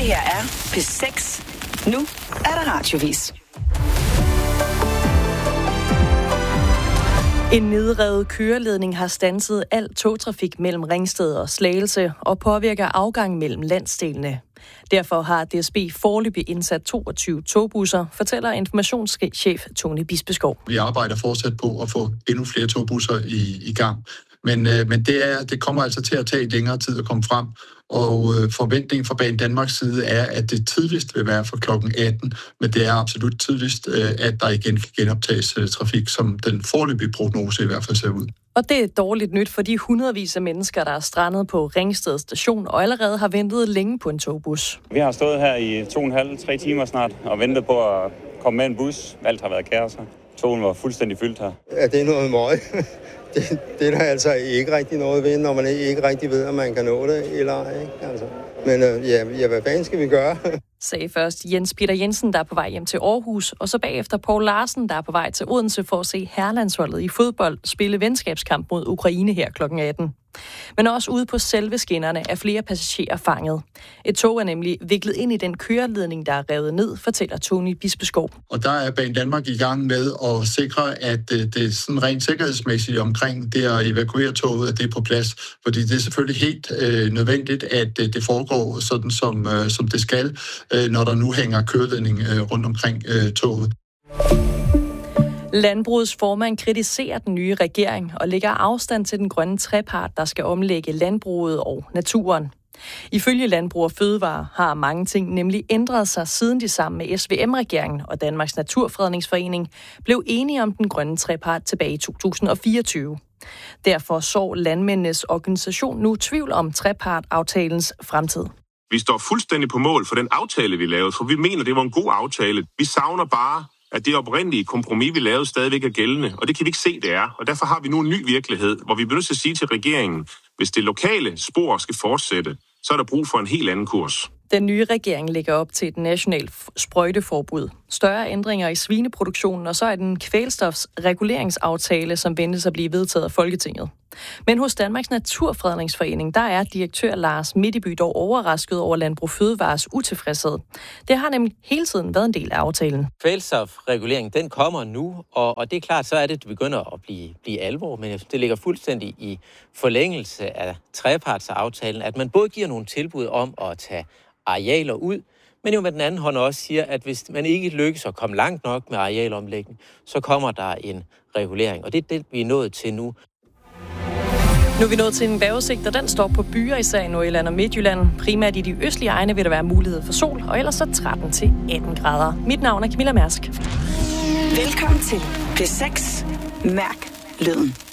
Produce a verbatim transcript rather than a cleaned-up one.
her er P seks. Nu er der radiovis. En nedrevet køreledning har standset al togtrafik mellem Ringsted og Slagelse og påvirker afgang mellem landsdelene. Derfor har D S B foreløbig indsat toogtyve togbusser, fortæller informationschef Tony Bispeskov. Vi arbejder fortsat på at få endnu flere togbusser i, i gang. Men, øh, men det, er, det kommer altså til at tage længere tid at komme frem, og øh, forventningen fra Banedanmarks side er, at det tidligst vil være for klokken atten, men det er absolut tidligst, øh, at der igen kan genoptages øh, trafik, som den foreløbige prognose i hvert fald ser ud. Og det er dårligt nyt for de hundredvis af mennesker, der er strandet på Ringsted station og allerede har ventet længe på en togbus. Vi har stået her i to og en halv, tre timer snart og ventet på at komme med en bus. Alt har været kaos her. Togen var fuldstændig fyldt her. Ja, det er noget møg. Det, det er der altså ikke rigtig noget ved, når man ikke rigtig ved, om man kan nå det eller ej. Ikke? Altså. Men øh, ja, ja, hvad fanden skal vi gøre? Sagde først Jens Peter Jensen, der er på vej hjem til Aarhus, og så bagefter Poul Larsen, der er på vej til Odense for at se herrelandsholdet i fodbold spille venskabskamp mod Ukraine her klokken atten. Men også ude på selve skinnerne er flere passagerer fanget. Et tog er nemlig viklet ind i den køreledning, der er revet ned, fortæller Tony Bispeskov. Og der er Banedanmark i gang med at sikre, at det er sådan rent sikkerhedsmæssigt omkring det at evakuere toget, at det er på plads. Fordi det er selvfølgelig helt øh, nødvendigt, at øh, det foregår sådan, som, øh, som det skal, øh, når der nu hænger køreledning øh, rundt omkring øh, toget. Landbrugets formand kritiserer den nye regering og lægger afstand til den grønne trepart, der skal omlægge landbruget og naturen. Ifølge Landbrug og Fødevare har mange ting nemlig ændret sig, siden de sammen med S V M-regeringen og Danmarks Naturfredningsforening blev enige om den grønne trepart tilbage i to tusind og fireogtyve. Derfor så landmændenes organisation nu tvivl om trepart-aftalens fremtid. Vi står fuldstændig på mål for den aftale, vi lavede, for vi mener, det var en god aftale. Vi savner bare, at det oprindelige kompromis, vi lavede, stadigvæk er gældende, og det kan vi ikke se, det er. Og derfor har vi nu en ny virkelighed, hvor vi bliver nødt til at sige til regeringen, hvis det lokale spor skal fortsætte, så er der brug for en helt anden kurs. Den nye regering lægger op til et nationalt sprøjteforbud, større ændringer i svineproduktionen, og så er den kvælstofsreguleringsaftale, som ventes at blive vedtaget af Folketinget. Men hos Danmarks Naturfredningsforening, der er direktør Lars Midtby dog overrasket over Landbrug Fødevares utilfredshed. Det har nemlig hele tiden været en del af aftalen. Kvælstofregulering, den kommer nu, og, og det er klart, så er det, det begynder at blive, blive alvor, men det ligger fuldstændig i forlængelse af trepartsaftalen, at man både giver nogle tilbud om at tage arealer ud, men jo med den anden hånd også siger, at hvis man ikke lykkes at komme langt nok med arealomlægning, så kommer der en regulering, og det er det, vi er nået til nu. Nu er vi nået til en vejrudsigt, og den står på byer, især i Nordjylland og Midtjylland. Primært i de østlige egne vil der være mulighed for sol, og ellers så tretten til atten grader. Mit navn er Camilla Mærsk. Velkommen til P seks. Mærk lyden.